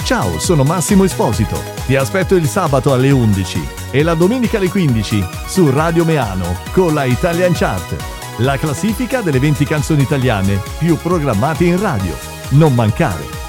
Ciao, sono Massimo Esposito. Ti aspetto il sabato alle 11 e la domenica alle 15 su Radio Meano con la Italian Chart, la classifica delle 20 canzoni italiane più programmate in radio. Non mancare!